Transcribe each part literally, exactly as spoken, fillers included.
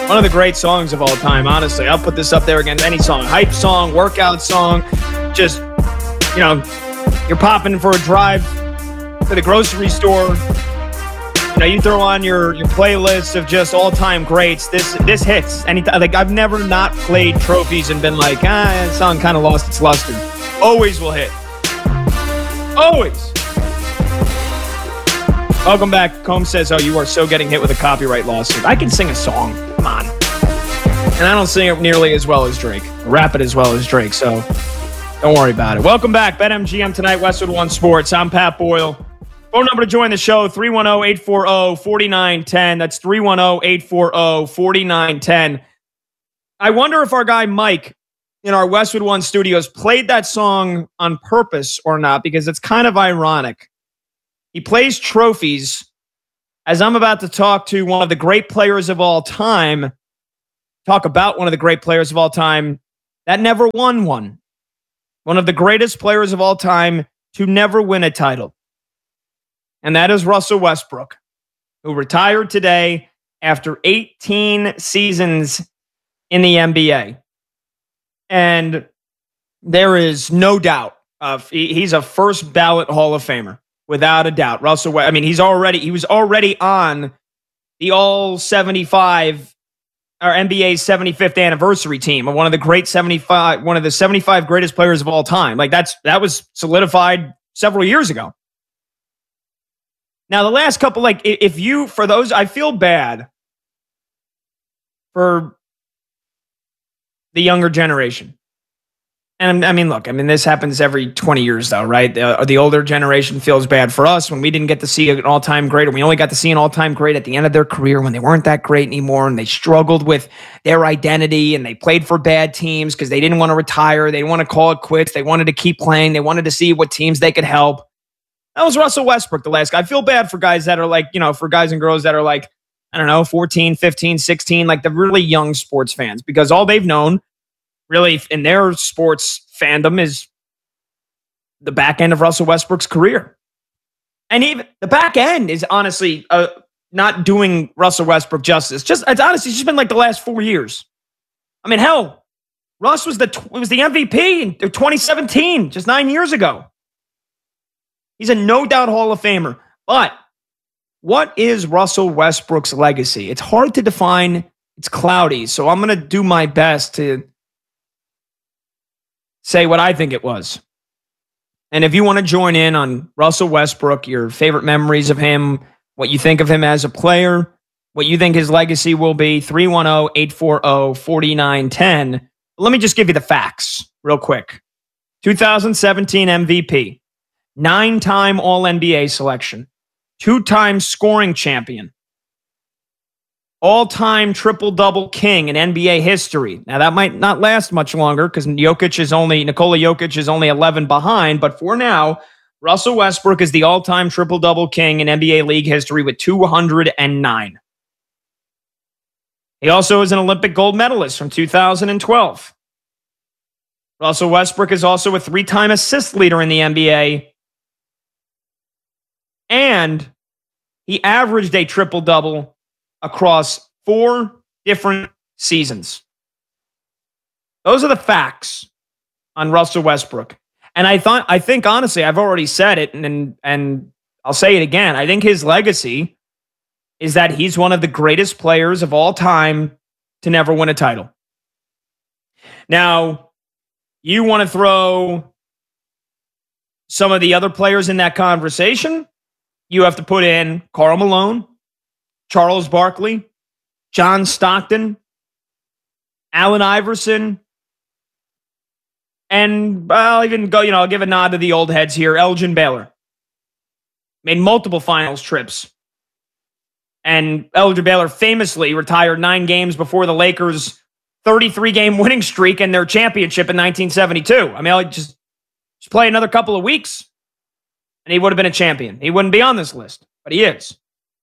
One of the great songs of all time, honestly. I'll put this up there against any song. Hype song, workout song. Just, you know, you're popping for a drive to the grocery store. You know, you throw on your, your playlist of just all-time greats. This this hits. Anytime. Like, I've never not played Trophies and been like, ah, that song kind of lost its luster. Always will hit. Always. Welcome back. Combs says, oh, you are so getting hit with a copyright lawsuit. I can sing a song. Come on. And I don't sing it nearly as well as Drake. Rap it as well as Drake, so don't worry about it. Welcome back. BetMGM tonight, Westwood One Sports. I'm Pat Boyle. Phone number to join the show, three one zero, eight four zero, four nine one zero. That's three one zero, eight four zero, four nine one zero. I wonder if our guy Mike in our Westwood One studios played that song on purpose or not, because it's kind of ironic. He plays Trophies as I'm about to talk to one of the great players of all time, talk about one of the great players of all time that never won one. One of the greatest players of all time to never win a title. And that is Russell Westbrook, who retired today after eighteen seasons in the N B A. And there is no doubt of he's a first ballot Hall of Famer. Without a doubt. Russell, I mean, he's already, he was already on the all seventy-five, or N B A's seventy-fifth anniversary team of one of the great seventy-five, one of the seventy-five greatest players of all time. Like that's, that was solidified several years ago. Now, the last couple, like if you, for those, I feel bad for the younger generation. And I mean, look, I mean, this happens every twenty years, though, right? The, the older generation feels bad for us when we didn't get to see an all-time great, or we only got to see an all-time great at the end of their career when they weren't that great anymore and they struggled with their identity and they played for bad teams because they didn't want to retire. They didn't want to call it quits. They wanted to keep playing. They wanted to see what teams they could help. That was Russell Westbrook, the last guy. I feel bad for guys that are like, you know, for guys and girls that are like, I don't know, fourteen, fifteen, sixteen, like the really young sports fans, because all they've known really in their sports fandom is the back end of Russell Westbrook's career. And even the back end is honestly uh, not doing Russell Westbrook justice. Just it's honestly just been like the last four years. I mean, hell, Russ was the was the M V P in twenty seventeen, just nine years ago. He's a no doubt Hall of Famer. But what is Russell Westbrook's legacy? It's hard to define. It's cloudy. So I'm going to do my best to say what I think it was. And if you want to join in on Russell Westbrook, your favorite memories of him, what you think of him as a player, what you think his legacy will be, three one zero, eight four zero, four nine one zero. Let me just give you the facts real quick. two thousand seventeen M V P, nine-time All N B A selection, two-time scoring champion, all-time triple-double king in N B A history. Now, that might not last much longer because Jokic is only, Nikola Jokic is only eleven behind. But for now, Russell Westbrook is the all-time triple-double king in N B A league history with two hundred nine. He also is an Olympic gold medalist from two thousand twelve. Russell Westbrook is also a three-time assist leader in the N B A. And he averaged a triple-double across four different seasons. Those are the facts on Russell Westbrook. And I thought, I think honestly, I've already said it, and, and and I'll say it again. I think his legacy is that he's one of the greatest players of all time to never win a title. Now, you want to throw some of the other players in that conversation? You have to put in Karl Malone, Charles Barkley, John Stockton, Allen Iverson, and I'll even go, you know, I'll give a nod to the old heads here. Elgin Baylor made multiple finals trips. And Elgin Baylor famously retired nine games before the Lakers' thirty-three game winning streak and their championship in nineteen seventy-two. I mean, I'll just, just play another couple of weeks and he would have been a champion. He wouldn't be on this list, but he is.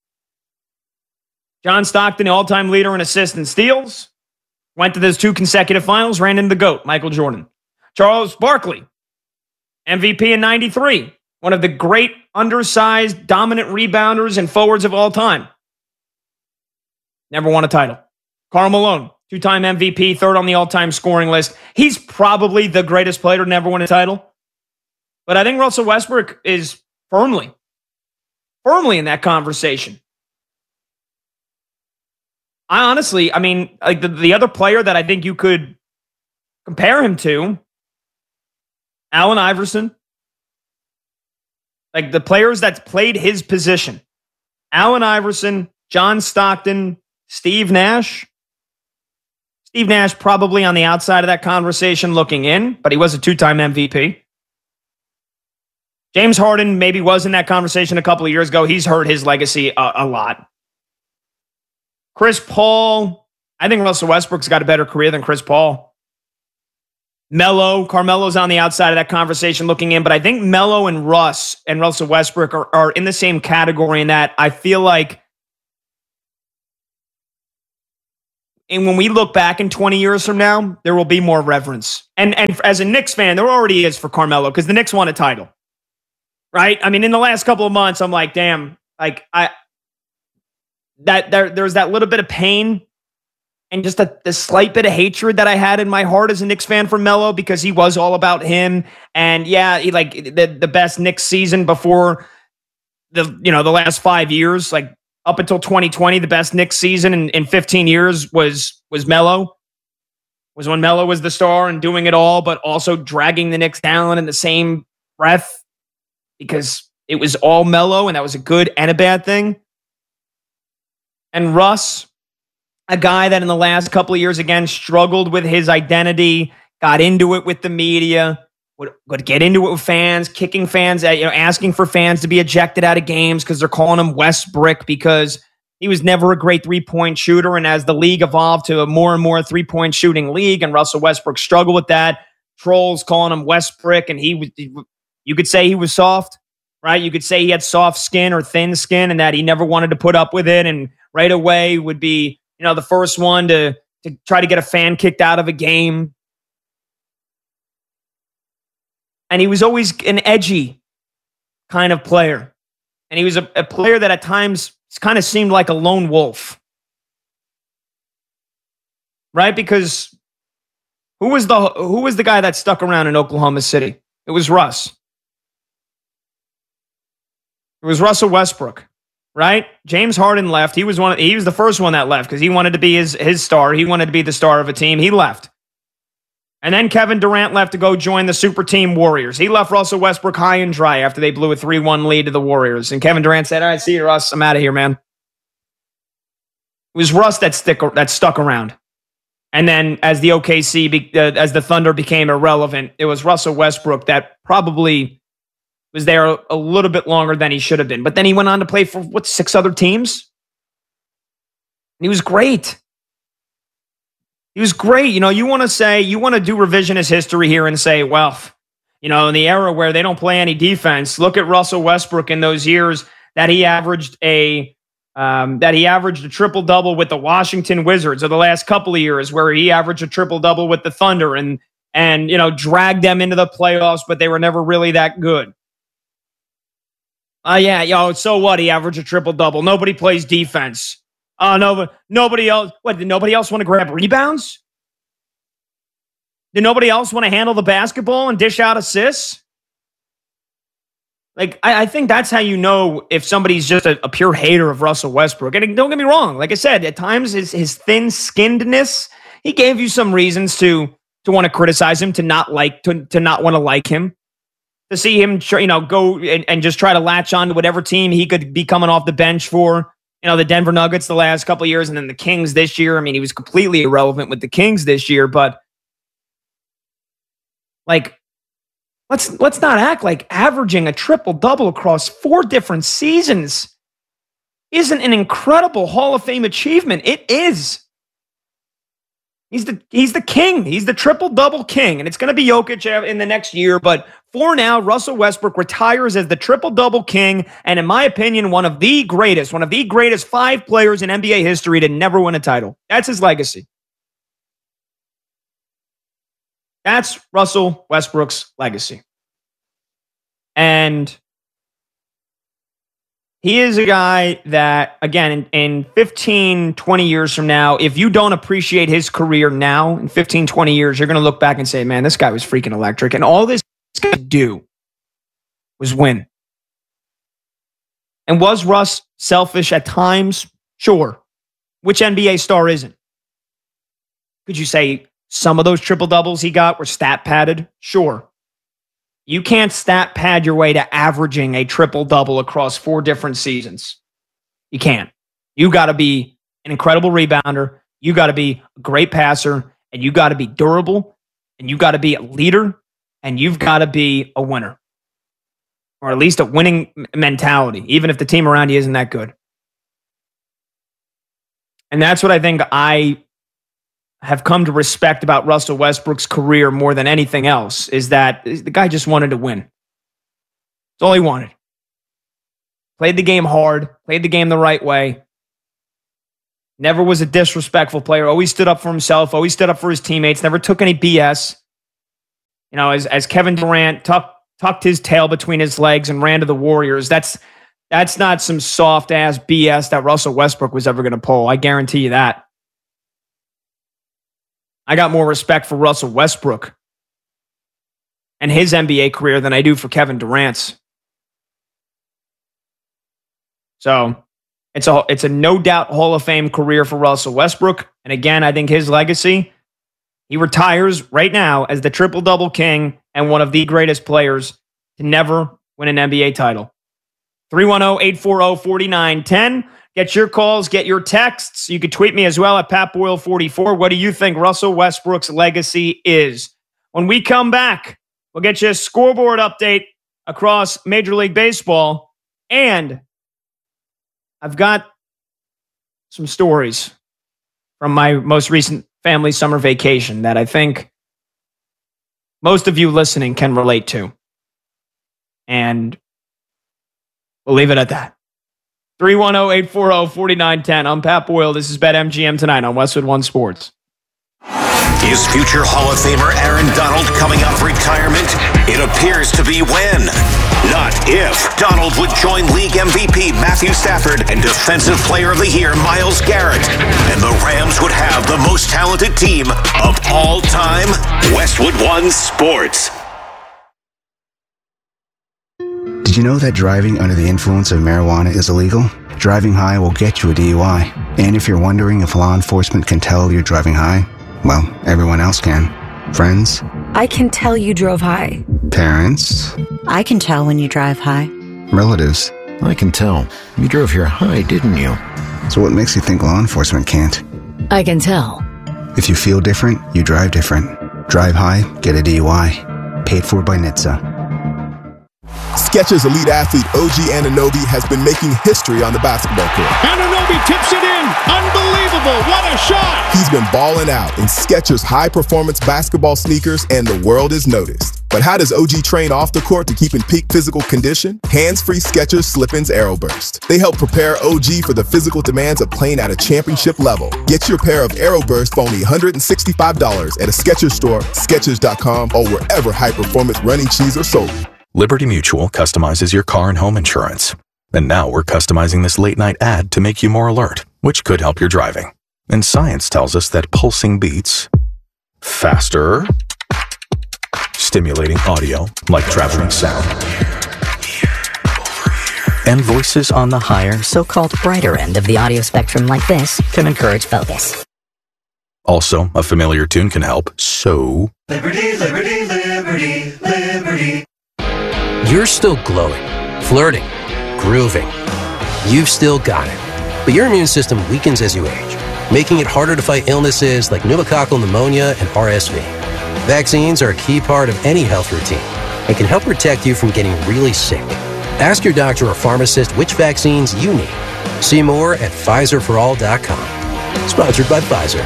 John Stockton, the all-time leader in assists and steals, went to those two consecutive finals, ran into the GOAT, Michael Jordan. Charles Barkley, M V P in ninety-three, one of the great undersized, dominant rebounders and forwards of all time. Never won a title. Karl Malone, two-time M V P, third on the all-time scoring list. He's probably the greatest player to never win a title. But I think Russell Westbrook is firmly, firmly in that conversation. I honestly, I mean, like the, the other player that I think you could compare him to, Allen Iverson. Like the players that played his position. Allen Iverson, John Stockton, Steve Nash. Steve Nash probably on the outside of that conversation looking in, but he was a two-time M V P. James Harden maybe was in that conversation a couple of years ago. He's hurt his legacy a, a lot. Chris Paul, I think Russell Westbrook's got a better career than Chris Paul. Melo, Carmelo's on the outside of that conversation looking in, but I think Melo and Russ and Russell Westbrook are, are in the same category in that I feel like and when we look back in twenty years from now, there will be more reverence. And, and as a Knicks fan, there already is for Carmelo because the Knicks won a title. Right? I mean, in the last couple of months, I'm like, damn, like I that there there's that little bit of pain and just a, the slight bit of hatred that I had in my heart as a Knicks fan for Melo because he was all about him. And yeah, he like the, the best Knicks season before the, you know, the last five years, like up until twenty twenty, the best Knicks season in, in fifteen years was, was Melo. Was when Melo was the star and doing it all, but also dragging the Knicks down in the same breath because it was all Melo and that was a good and a bad thing. And Russ, a guy that in the last couple of years, again, struggled with his identity, got into it with the media, would, would get into it with fans, kicking fans, you know, asking for fans to be ejected out of games because they're calling him Westbrick because he was never a great three-point shooter. And as the league evolved to a more and more three-point shooting league, and Russell Westbrook struggled with that, trolls calling him Westbrick, and he was, you could say he was soft, right? You could say he had soft skin or thin skin and that he never wanted to put up with it and right away would be, you know, the first one to, to try to get a fan kicked out of a game. And he was always an edgy kind of player. And he was a, a player that at times kind of seemed like a lone wolf. Right? Because who was the who was the guy that stuck around in Oklahoma City? It was Russ. It was Russell Westbrook. Right? James Harden left. He was one of, he was the first one that left because he wanted to be his, his star. He wanted to be the star of a team. He left. And then Kevin Durant left to go join the super team Warriors. He left Russell Westbrook high and dry after they blew a three one lead to the Warriors. And Kevin Durant said, all right, see you, Russ. I'm out of here, man. It was Russ that, stick, that stuck around. And then as the O K C, be, uh, as the Thunder became irrelevant, it was Russell Westbrook that probably was there a little bit longer than he should have been. But then he went on to play for, what, six other teams? And he was great. He was great. You know, you want to say, you want to do revisionist history here and say, well, you know, in the era where they don't play any defense, look at Russell Westbrook in those years that he averaged a, um, that he averaged a triple-double with the Washington Wizards, or the last couple of years where he averaged a triple-double with the Thunder and, and, you know, dragged them into the playoffs, but they were never really that good. Oh, uh, yeah, yo, so what? He averaged a triple-double. Nobody plays defense. Oh, uh, no, nobody else. What, did nobody else want to grab rebounds? Did nobody else want to handle the basketball and dish out assists? Like, I, I think that's how you know if somebody's just a, a pure hater of Russell Westbrook. And don't get me wrong. Like I said, at times his, his thin-skinnedness, he gave you some reasons to, to want to criticize him, to not like, to, to not want to like him. To see him, you know, go and, and just try to latch on to whatever team he could be coming off the bench for. You know, the Denver Nuggets the last couple of years and then the Kings this year. I mean, he was completely irrelevant with the Kings this year, but like, let's let's not act like averaging a triple-double across four different seasons isn't an incredible Hall of Fame achievement. It is. He's the he's the king. He's the triple-double king. And it's going to be Jokic in the next year. But for now, Russell Westbrook retires as the triple-double king. And in my opinion, one of the greatest, one of the greatest five players in N B A history to never win a title. That's his legacy. That's Russell Westbrook's legacy. And He is a guy that, again, in, in fifteen, twenty years from now, if you don't appreciate his career now, in fifteen, twenty years, you're going to look back and say, man, this guy was freaking electric. And all this guy could do was win. And was Russ selfish at times? Sure. Which N B A star isn't? Could you say some of those triple doubles he got were stat padded? Sure. You can't stat pad your way to averaging a triple double across four different seasons. You can't. You got to be an incredible rebounder. You got to be a great passer, and you got to be durable, and you got to be a leader, and you've got to be a winner, or at least a winning mentality, even if the team around you isn't that good. And that's what I think I have come to respect about Russell Westbrook's career more than anything else, is that the guy just wanted to win. That's all he wanted. Played the game hard, played the game the right way. Never was a disrespectful player, always stood up for himself, always stood up for his teammates, never took any B S. You know, as, as Kevin Durant tucked, tucked his tail between his legs and ran to the Warriors, that's, that's not some soft-ass B S that Russell Westbrook was ever going to pull. I guarantee you that. I got more respect for Russell Westbrook and his N B A career than I do for Kevin Durant's. So it's a, it's a no doubt Hall of Fame career for Russell Westbrook. And again, I think his legacy, he retires right now as the triple-double king and one of the greatest players to never win an N B A title. three one zero, eight four zero, four nine one zero. Get your calls, get your texts. You can tweet me as well at Pat Boyle forty-four. What do you think Russell Westbrook's legacy is? When we come back, we'll get you a scoreboard update across Major League Baseball. And I've got some stories from my most recent family summer vacation that I think most of you listening can relate to. And we'll leave it at that. three one zero, eight four zero, four nine one zero. I'm Pat Boyle. This is BetMGM tonight on Westwood One Sports. Is future Hall of Famer Aaron Donald coming out of retirement? It appears to be when, not if. Donald would join league M V P Matthew Stafford and Defensive Player of the Year Myles Garrett. And the Rams would have the most talented team of all time. Westwood One Sports. Did you know that driving under the influence of marijuana is illegal? Driving high will get you a D U I. And if you're wondering if law enforcement can tell you're driving high, well, everyone else can. Friends? I can tell you drove high. Parents? I can tell when you drive high. Relatives? I can tell. You drove here high, didn't you? So what makes you think law enforcement can't? I can tell. If you feel different, you drive different. Drive high, get a D U I. Paid for by N H T S A. Skechers elite athlete O G Anunoby has been making history on the basketball court. Anunoby tips it in. Unbelievable. What a shot. He's been balling out in Skechers high-performance basketball sneakers, and the world has noticed. But how does O G train off the court to keep in peak physical condition? Hands-free Skechers Slip-ins Aeroburst. They help prepare O G for the physical demands of playing at a championship level. Get your pair of Aeroburst for only one hundred sixty-five dollars at a Skechers store, Skechers dot com, or wherever high-performance running shoes are sold. Liberty Mutual customizes your car and home insurance. And now we're customizing this late-night ad to make you more alert, which could help your driving. And science tells us that pulsing beats, faster, stimulating audio like traveling sound, and voices on the higher, so-called brighter end of the audio spectrum like this can encourage focus. Also, a familiar tune can help, so... Liberty, liberty, liberty, liberty. You're still glowing, flirting, grooving. You've still got it. But your immune system weakens as you age, making it harder to fight illnesses like pneumococcal pneumonia and R S V. Vaccines are a key part of any health routine and can help protect you from getting really sick. Ask your doctor or pharmacist which vaccines you need. See more at Pfizer for all dot com. Sponsored by Pfizer.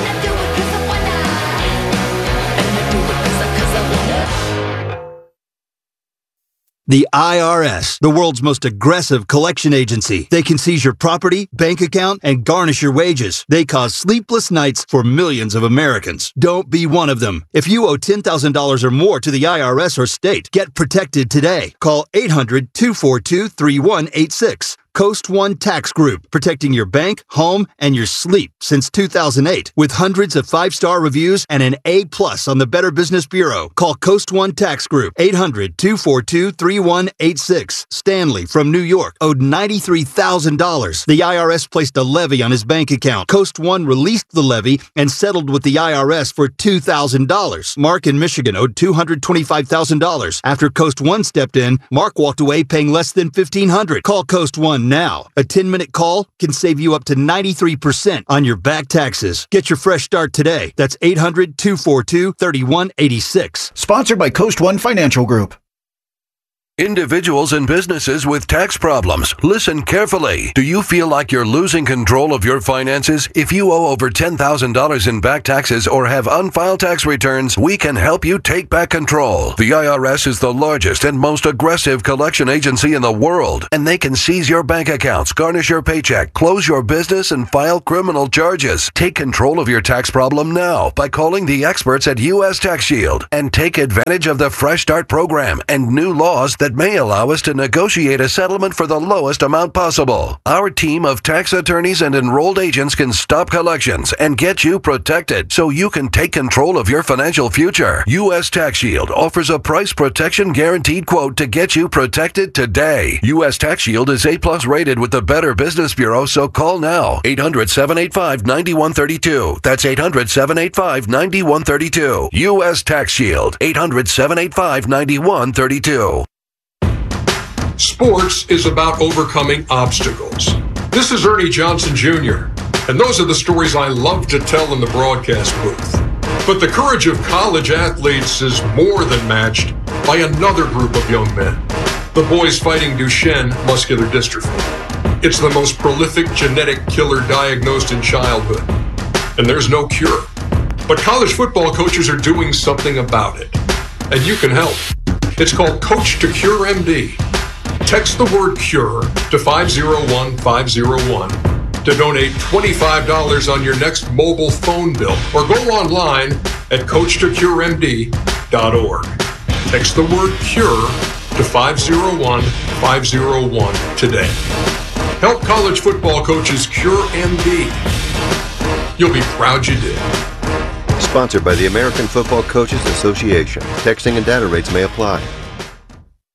The I R S, the world's most aggressive collection agency. They can seize your property, bank account, and garnish your wages. They cause sleepless nights for millions of Americans. Don't be one of them. If you owe ten thousand dollars or more to the I R S or state, get protected today. Call eight hundred, two four two, three one eight six. Coast One Tax Group, protecting your bank, home, and your sleep since two thousand eight. With hundreds of five-star reviews and an A plus on the Better Business Bureau. Call Coast One Tax Group, eight hundred, two four two, three one eight six. Stanley from New York owed ninety-three thousand dollars. The I R S placed a levy on his bank account. Coast One released the levy and settled with the I R S for two thousand dollars. Mark in Michigan owed two hundred twenty-five thousand dollars. After Coast One stepped in, Mark walked away paying less than fifteen hundred dollars. Call Coast One now. A ten-minute call can save you up to ninety-three percent on your back taxes. Get your fresh start today. That's eight hundred, two four two, three one eight six. Sponsored by Coast One Financial Group. Individuals and businesses with tax problems, listen carefully. Do you feel like you're losing control of your finances? If you owe over ten thousand dollars in back taxes or have unfiled tax returns, we can help you take back control. The I R S is the largest and most aggressive collection agency in the world, and they can seize your bank accounts, garnish your paycheck, close your business, and file criminal charges. Take control of your tax problem now by calling the experts at U S Tax Shield and take advantage of the Fresh Start program and new laws that that may allow us to negotiate a settlement for the lowest amount possible. Our team of tax attorneys and enrolled agents can stop collections and get you protected so you can take control of your financial future. U S Tax Shield offers a price protection guaranteed quote to get you protected today. U S Tax Shield is A plus rated with the Better Business Bureau, so call now. eight hundred, seven eight five, nine one three two. That's eight hundred, seven eight five, nine one three two. U S Tax Shield. eight hundred, seven eight five, nine one three two. Sports is about overcoming obstacles. This is Ernie Johnson Junior, and those are the stories I love to tell in the broadcast booth. But the courage of college athletes is more than matched by another group of young men, the boys fighting Duchenne muscular dystrophy. It's the most prolific genetic killer diagnosed in childhood, and there's no cure. But college football coaches are doing something about it, and you can help. It's called Coach to Cure M D. Text the word CURE to five zero one five zero one to donate twenty-five dollars on your next mobile phone bill, or go online at coach to cure m d dot org. Text the word CURE to five zero one five zero one today. Help college football coaches cure M D. You'll be proud you did. Sponsored by the American Football Coaches Association. Texting and data rates may apply.